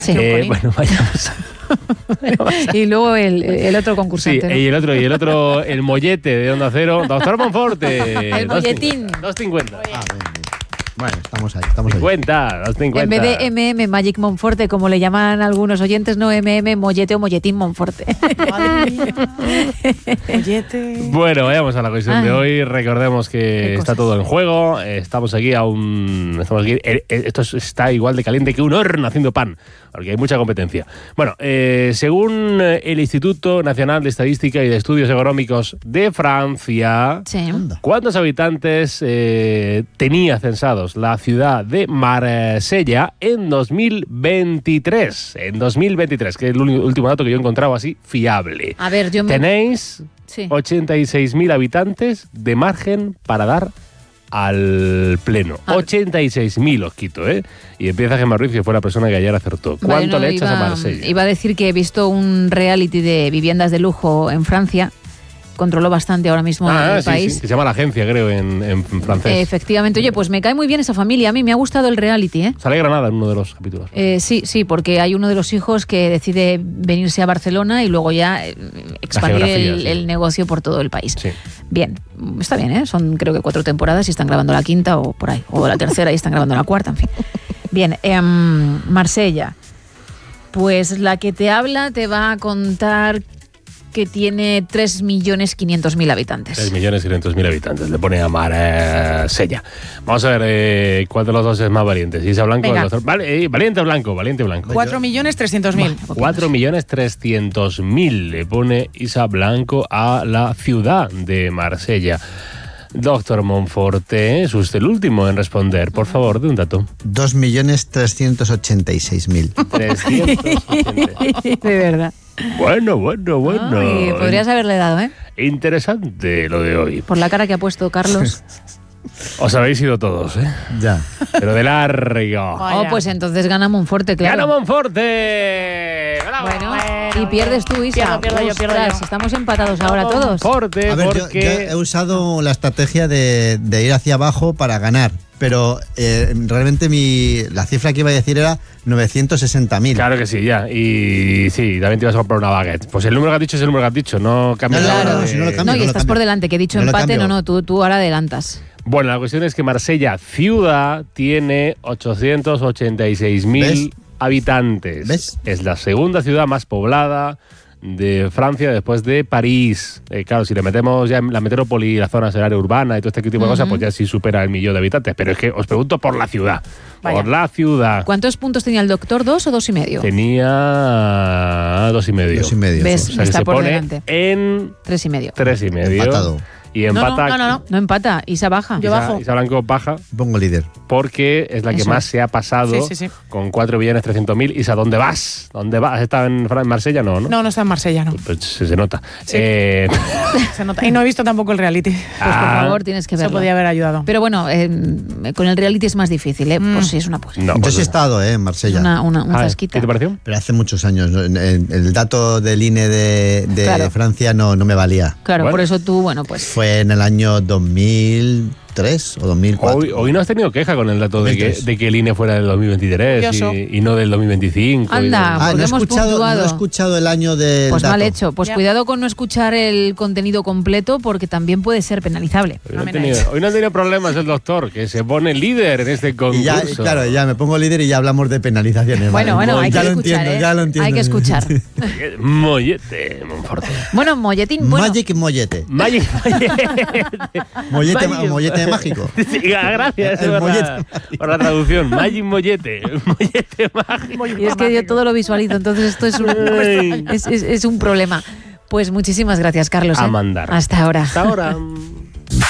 Sí. Bueno, vayamos. Y luego el otro concursante. Sí, ¿no? y el otro, el mollete de Onda Cero, Doctor Monforte. El molletín. 2.50. Bueno, estamos ahí, estamos ahí. 2.50. En vez de Magic Monforte, como le llaman algunos oyentes, no Mollete o Molletín Monforte. Madre mía. Mollete. Bueno, vayamos a la cuestión de hoy. Recordemos que está todo en juego. Estamos aquí esto está igual de caliente que un horno haciendo pan, porque hay mucha competencia. Bueno, según el Instituto Nacional de Estadística y de Estudios Económicos de Francia, Sí. ¿cuántos habitantes tenía censados la ciudad de Marsella en 2023? En 2023, que es el último dato que yo he encontrado así fiable. A ver, Tenéis Sí. 86.000 habitantes de margen para dar al pleno. 86.000 os quito, ¿eh? Y empieza Gemma Ruiz, que fue la persona que ayer acertó. ¿Cuánto le echas a Marsella? Iba a decir que he visto un reality de viviendas de lujo en Francia. Controló bastante ahora mismo el país. Sí, que se llama La Agencia, creo, en francés. Efectivamente. Oye, pues me cae muy bien esa familia. A mí me ha gustado el reality, ¿eh? Sale Granada en uno de los capítulos. Sí, porque hay uno de los hijos que decide venirse a Barcelona y luego ya expandir el negocio por todo el país. Sí. Bien, está bien, ¿eh? Son creo que 4 temporadas y están grabando la quinta o por ahí. O la tercera y están grabando la cuarta, en fin. Bien, Marsella. Pues la que te habla te va a contar que tiene 3.500.000 habitantes. 3.500.000 habitantes. Le pone a Marsella. Vamos a ver cuál de los dos es más valiente. Si Isa Blanco o el otro. Valiente Blanco. 4.300.000. 4.300.000 le pone Isa Blanco a la ciudad de Marsella. Doctor Monforte, es usted el último en responder. Por favor, de un dato. 2.386.000. 380. De verdad. Bueno. Ay, podrías haberle dado, ¿eh? Interesante lo de hoy. Por la cara que ha puesto Carlos. Os habéis ido todos, ¿eh? Ya. Pero de largo. Oh, pues entonces gana Monforte, claro. ¡Gana Monforte! ¡Bravo! Bueno, y pierdes tú, Isa. Pierdo yo. Ostras, estamos empatados ahora todos. Monforte, A ver, porque... yo he usado la estrategia de ir hacia abajo para ganar, pero realmente la cifra que iba a decir era 960.000. Claro que sí, ya. Y sí, también te ibas a comprar una baguette. Pues el número que has dicho es el número que has dicho, no cambia Claro. nada. si no lo cambio, No, y no lo estás cambio. por delante, que he dicho No lo empate. cambio. No, tú ahora adelantas. Bueno, la cuestión es que Marsella, ciudad, tiene 886.000 ¿Ves? habitantes. ¿Ves? Es la segunda ciudad más poblada de Francia después de París. Claro, si le metemos ya en la metrópoli, la zona área urbana y todo este tipo de cosas, pues ya sí supera el 1.000.000 de habitantes. Pero es que os pregunto por la ciudad. Vaya. Por la ciudad. ¿Cuántos puntos tenía el doctor? ¿2 o 2,5? Tenía 2,5. 2,5. ¿Ves? O sea, que Está se por pone delante. en 3,5. 3,5. Empatado. Y empata. No. No empata, Isa baja. Yo bajo. Isa Blanco baja Pongo líder. porque es la que Eso más es. se ha pasado Sí. con 4.300.000. Isa, ¿dónde vas? ¿Dónde vas? ¿Has estado en Marsella? No. No está en Marsella, no. Pues se nota. Sí. Se nota. Y no he visto tampoco el reality. Pues por favor, tienes que Se verlo. podía haber ayudado. Pero bueno, con el reality es más difícil, ¿eh? Pues sí, es una cosa. No, Yo pues sí he no. estado en Marsella. Un Ah, zasquita. ¿qué te pareció? Pero hace muchos años. ¿No? El dato del INE de Claro. Francia no me valía. Claro, Bueno. por eso tú, bueno, pues... Fue en el año 2003 o 2004. Hoy no has tenido queja con el dato de 2003. que el INE fuera del 2023 Curioso. y no del 2025. Anda. no he Porque hemos escuchado, puntuado. no he escuchado el año del Pues dato. mal hecho. Pues Ya. cuidado con no escuchar el contenido completo porque también puede ser penalizable. Hoy no ha tenido problemas el doctor, que se pone líder en este concurso. Y ya, claro, ya me pongo líder y ya hablamos de penalizaciones. Bueno, vale. hay ya que lo escuchar, entiendo, ¿eh? ya lo entiendo. Hay que escuchar. Mollete, Monforte. Bueno, Molletín, bueno... Magic Mollete. Mollete. Mollete mágico. Sí, gracias El por mollete por la traducción. Magic Mollete. Mollete mágico. Y es que yo todo lo visualizo, entonces esto es un problema. Pues muchísimas gracias, Carlos. A ¿eh? mandar. Hasta ahora. Hasta ahora.